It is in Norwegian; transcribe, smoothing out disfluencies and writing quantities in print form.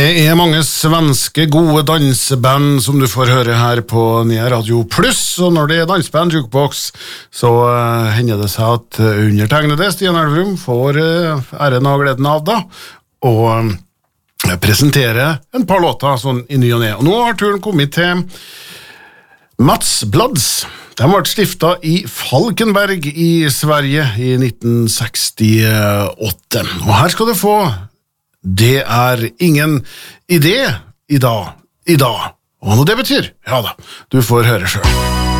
Det mange svenske gode danseband som du får høre her på Nya Radio Plus, og når det danseband Jukebox, så hender det seg at undertegnede Stian Elverum får æren og gleden av da, og presentere en par låter sånn i ny og ned. Og nå har turen kommet til Mats Bloods. De ble stiftet i Falkenberg i Sverige i 1968. Og her skal du få Det ingen idé i dag. Og hva det betyr, ja da, du får høre selv.